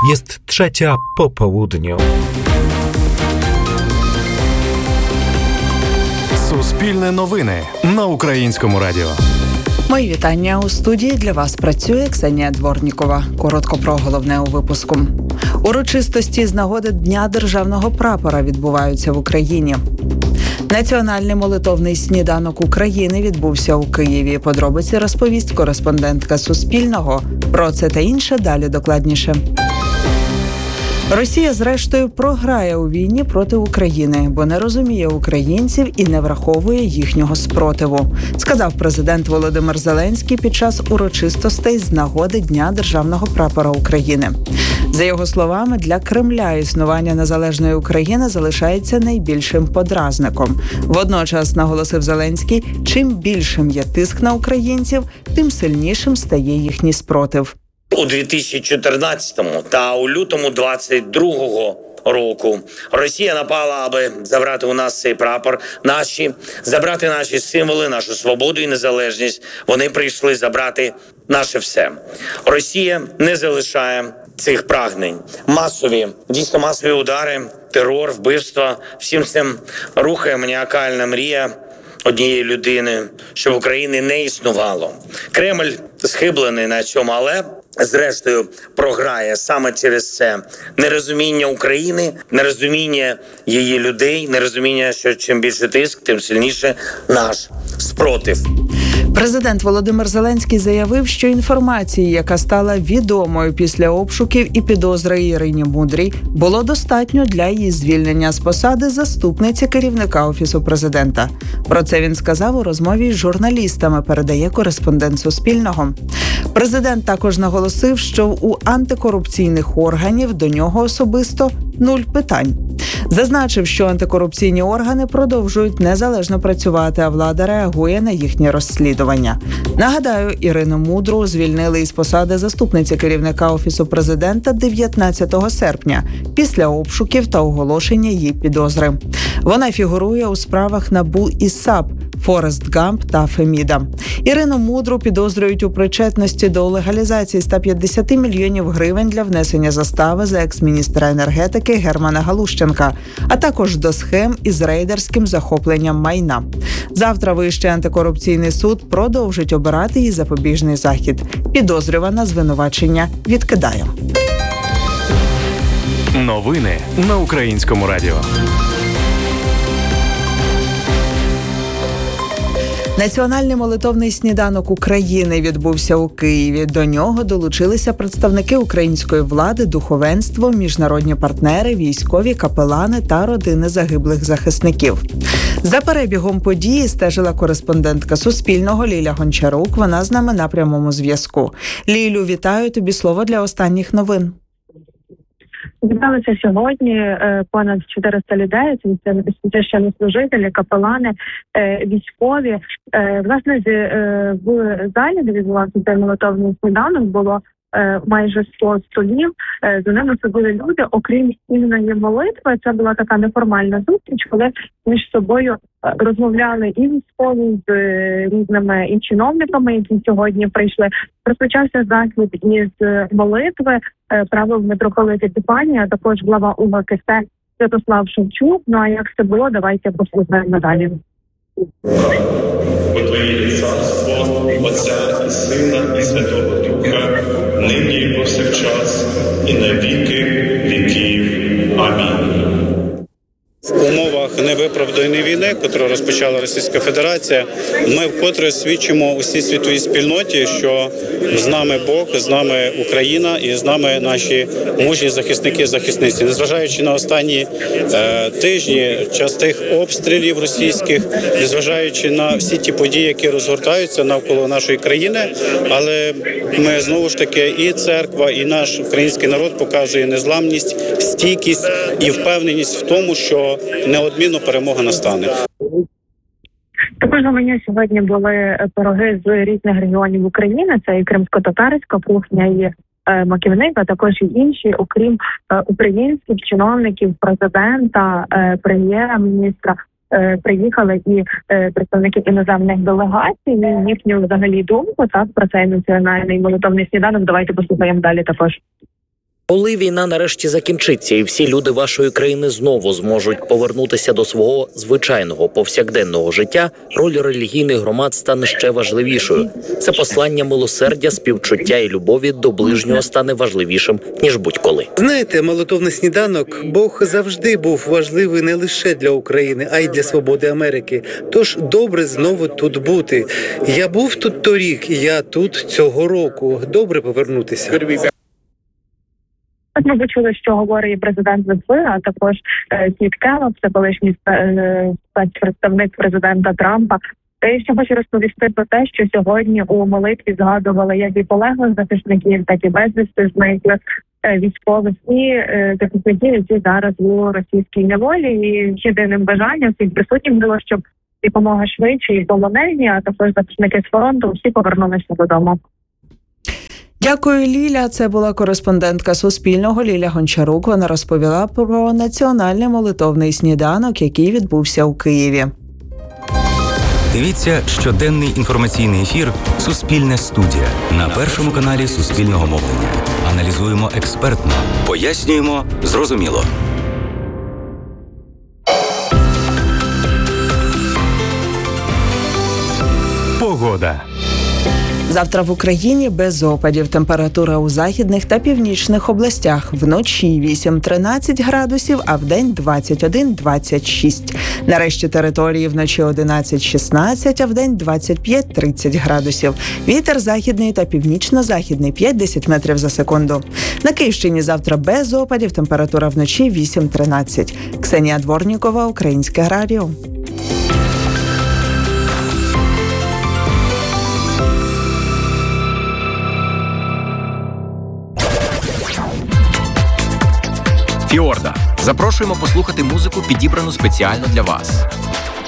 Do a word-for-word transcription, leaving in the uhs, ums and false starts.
Jest trzecia po południu. Суспільне новини на Українському радіо. Мої вітання. У студії для вас працює Ксенія Дворнікова. Коротко про головне у випуску. Урочистості з нагоди Дня Державного прапора відбуваються в Україні. Національний молитовний сніданок України відбувся у Києві. Подробиці розповість кореспондентка Суспільного. Про це та інше далі докладніше. Росія, зрештою, програє у війні проти України, бо не розуміє українців і не враховує їхнього спротиву, сказав президент Володимир Зеленський під час урочистостей з нагоди Дня Державного прапора України. За його словами, для Кремля існування незалежної України залишається найбільшим подразником. Водночас, наголосив Зеленський, чим більшим є тиск на українців, тим сильнішим стає їхній спротив. У дві тисячі чотирнадцятому та у лютому двадцять другого року Росія напала, аби забрати у нас цей прапор, наші, забрати наші символи, нашу свободу і незалежність. Вони прийшли забрати наше все. Росія не залишає цих прагнень. Масові, дійсно масові удари, терор, вбивства. Всім цим рухає маніакальна мрія однієї людини, щоб України не існувало. Кремль схиблений на цьому, але зрештою програє саме через це нерозуміння України, нерозуміння її людей, нерозуміння, що чим більше тиск, тим сильніше наш спротив. Президент Володимир Зеленський заявив, що інформації, яка стала відомою після обшуків і підозри Ірині Мудрій, було достатньо для її звільнення з посади заступниці керівника Офісу президента. Про це він сказав у розмові з журналістами, передає кореспондент Суспільного. Президент також наголосив, що у антикорупційних органів до нього особисто нуль питань. Зазначив, що антикорупційні органи продовжують незалежно працювати, а влада реагує на їхнє розслідування. Нагадаю, Ірину Мудру звільнили із посади заступниці керівника Офісу президента дев'ятнадцятого серпня після обшуків та оголошення її підозри. Вона фігурує у справах НАБУ і САП, Форест Гамп та Феміда. Ірину Мудру підозрюють у причетності до легалізації ста п'ятдесят мільйонів гривень для внесення застави за екс-міністра енергетики Германа Галущенка, а також до схем із рейдерським захопленням майна. Завтра Вищий антикорупційний суд продовжить обирати їй запобіжний захід. Підозрювана звинувачення відкидає. Новини на Українському радіо. Національний молитовний сніданок України відбувся у Києві. До нього долучилися представники української влади, духовенство, міжнародні партнери, військові, капелани та родини загиблих захисників. За перебігом події стежила кореспондентка Суспільного Ліля Гончарук. Вона з нами на прямому зв'язку. Лілю, вітаю, тобі слово для останніх новин. Зібралися сьогодні понад чотириста людей, це священнослужителі, капелани, військові. Власне, в залі, де відбувався цей молитовний сніданок, було майже сто столів. За ними сиділи люди, окрім спільної молитви. Це була така неформальна зустріч, коли між собою розмовляли і військові з різними і чиновниками, які сьогодні прийшли. Розпочався захід із молитви, правив митрополит Епіфаній, а також глава УВКС Святослав Шевчук. Ну а як це було, давайте послухаємо далі. Бо Твоє царство, Отця і Сина, і Святого Духа, нині і повсякчас, і на віки віків. Амінь. В умовах невиправданої війни, яку розпочала Російська Федерація, ми вкотре свідчимо усій світовій спільноті, що з нами Бог, з нами Україна і з нами наші мужні захисники і захисниці. Незважаючи на останні е, тижні частих обстрілів російських, незважаючи на всі ті події, які розгортаються навколо нашої країни, але ми знову ж таки і церква, і наш український народ показує незламність, стійкість і впевненість в тому, що неодмінно перемога настане. Також на меню сьогодні були пироги з різних регіонів України. Це і кримсько-татарська кухня, і е, маківник, а також і інші, окрім е, українських чиновників, президента, е, прем'єр-міністра. Е, приїхали і е, представники іноземних делегацій, і їхню взагалі думку так про цей національний молитовний сніданок. Давайте послухаємо далі також. Коли війна нарешті закінчиться і всі люди вашої країни знову зможуть повернутися до свого звичайного повсякденного життя, роль релігійних громад стане ще важливішою. Це послання милосердя, співчуття і любові до ближнього стане важливішим, ніж будь-коли. Знаєте, молитовний сніданок, Бог завжди був важливий не лише для України, а й для свободи Америки. Тож добре знову тут бути. Я був тут торік, я тут цього року. Добре повернутися. Ми почули, що говорить і президент Литви, а також е, Кіт Келлог, це колишній е, спецпредставник президента Трампа. Я ще хочу розповісти про те, що сьогодні у молитві згадували як і полеглих захисників, так і безвісти зниклих е, військових і е, захисників, які зараз у російській неволі. І єдиним бажанням всім присутнім було, щоб допомога швидше і полонені, а також захисники з фронту всі повернулися додому. Дякую, Ліля. Це була кореспондентка Суспільного Ліля Гончарук. Вона розповіла про національний молитовний сніданок, який відбувся у Києві. Дивіться щоденний інформаційний ефір «Суспільне студія» на Першому каналі Суспільного мовлення. Аналізуємо експертно, пояснюємо зрозуміло. Погода. Завтра в Україні без опадів. Температура у західних та північних областях. Вночі вісім-тринадцять градусів, а вдень двадцять один - двадцять шість. На решті території вночі одинадцять-шістнадцять, а вдень двадцять п'ять - тридцять градусів. Вітер західний та північно-західний п'ять-десять метрів за секунду. На Київщині завтра без опадів. Температура вночі вісім-тринадцять. Ксенія Дворнікова, Українське радіо. Фіорда. Запрошуємо послухати музику, підібрану спеціально для вас.